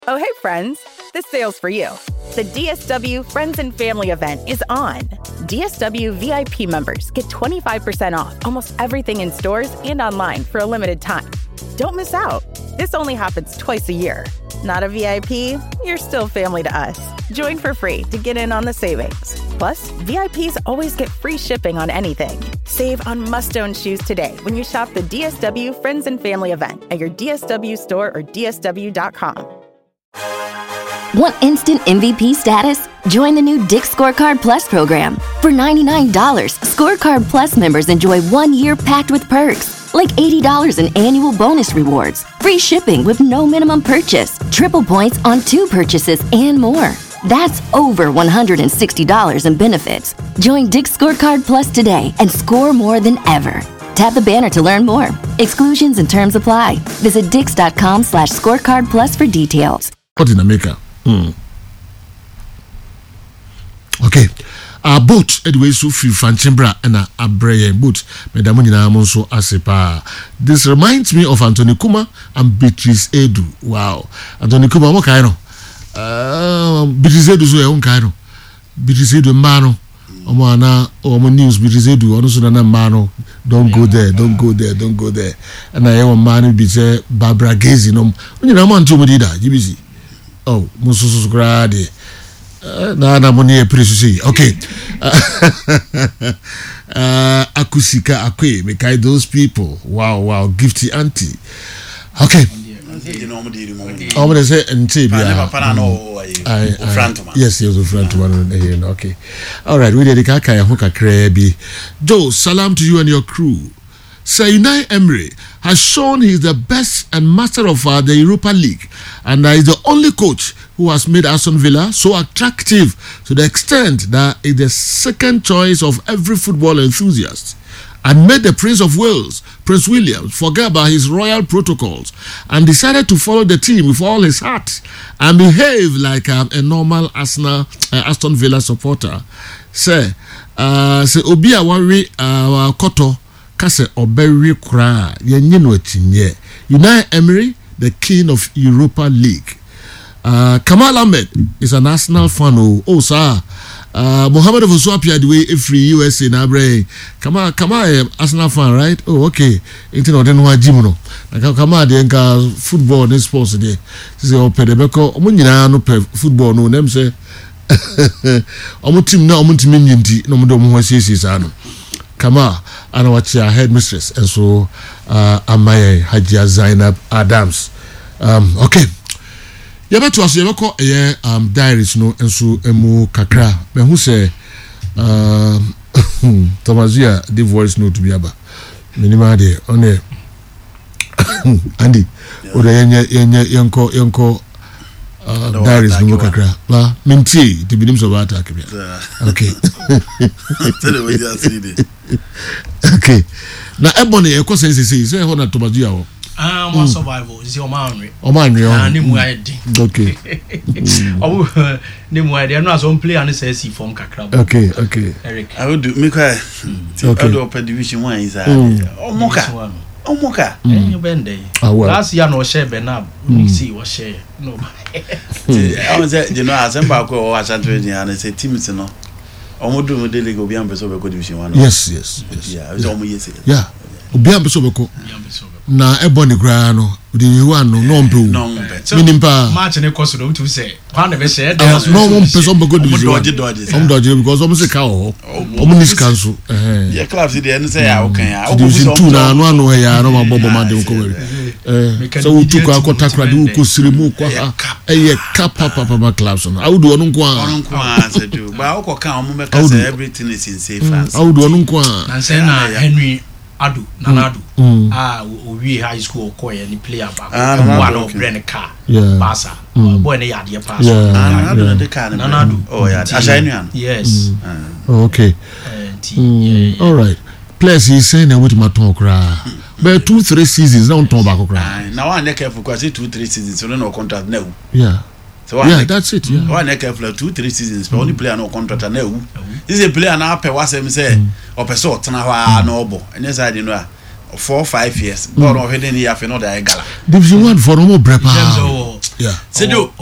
Oh, hey, friends. This sale's for you. The DSW Friends and Family event is on. DSW VIP members get 25% off almost everything in stores and online for a limited time. Don't miss out. This only happens twice a year. Not a VIP? You're still family to us. Join for free to get in on the savings. Plus, VIPs always get free shipping on anything. Save on must-own shoes today when you shop the DSW Friends and Family event at your DSW store or DSW.com. Want instant MVP status? Join the new Dick's Scorecard Plus program. For $99, Scorecard Plus members enjoy 1 year packed with perks, like $80 in annual bonus rewards, free shipping with no minimum purchase, triple points on 2 purchases, and more. That's over $160 in benefits. Join Dick's Scorecard Plus today and score more than ever. Tap the banner to learn more. Exclusions and terms apply. Visit dix.com/scorecard plus for details. What in America? Okay. Our boat, anyway, so free Franchimbra and a Bray boat. Madam Monso Asepa. This reminds me of Anthony Kuma and Beatrice Edu. Wow. Anthony Kuma, what kind of? Beatrice Edu, so your own kind of. Beatrice Edu, Mano. Omana, Omo News, Beatrice Edu, Onosuna Mano. Don't go there, don't go there, don't go there. And I have a man who say Barbara Gazy. No, you know, man, too many that. You busy. Oh, Mususu Gradi. Na money precious. Okay. Akusika Akwe, make those people. Wow, gifty auntie. Okay. I'm gonna say yes, he was a friend to one here. Okay. All right, we did the Kaka Hoka Krebi. Joe, salam to you and your crew. Sir Unai Emery has shown he is the best and master of the Europa League, and is the only coach who has made Aston Villa so attractive to the extent that it is the second choice of every football enthusiast, and made the Prince of Wales, Prince William, forget about his royal protocols and decided to follow the team with all his heart and behave like a normal Aston Villa supporter. Say Obi Awari Koto Kase Oberi Kra Yenino Tinye. Unai Emery, the king of Europa League. Kamal Ahmed is an Arsenal fan. Oh, sir. Mohamed Ouswapia the way every USA na brain. Kamal Arsenal fan, right? Oh, okay. Into no denwa gym no. Kamal the enka football and sports there. Say opedebeko omo nyina no pe football no dem say omo team na omo team nyinti no mo do mo hwasiesie sa no. Kamal and watch your headmistress and so Amaye Hajia Zainab Adams. Okay. Yabeto aso yebeko diaries no enso emu kakra be hu se Tomazia the voice note to be aba minima de one Andy o de yenko diaries no kakra ba minti the bidim so ba attack bia okay okay na ebony e ko sense say ho na Tomazia ho more survival is your man. Okay. Oh, they no as one player and say from Kakra. Okay. Eric. I would do me cry. Okay. Upper division 1 is Moka. You bend day. Last year no share Benab. We see what share. No. I was you know as Mbako or Ashanti and say teams no. Omodu Modele go be ambeso be division 1. Yes. Yeah, it's almost yes. Yeah. Obi ambeso be ko. Na ebony gra no the one no mpe minimpa match ne cost no to say one be share no one person be go dodge because almost ka o omunis cancel yeah clubs dey say ya okan division 2 na no ya no bobo ma dem ko we so we took akota kra de ko sirimu kwa eye papa clubs no awudu onu kwa say do ba o ko kan o mo make say everything is in safe hands awudu onu kwa na say na Henry Adu Nanadu we high school ko any player back one of brand car Basa boy na yade pass Nanadu the car Nanadu oh yeah Ashainuan yes okay all right players is saying that with my talk cry but 2-3 seasons don't talk back cry now one dey careful because 2-3 seasons so no contract now so that's it one dey careful 2-3 seasons but only player no contract now this is a player now pay what say or person tena ho no obo any side you know 4-5 years but no hidden here for no the gala division 1 for no brepa Yeah. Sedio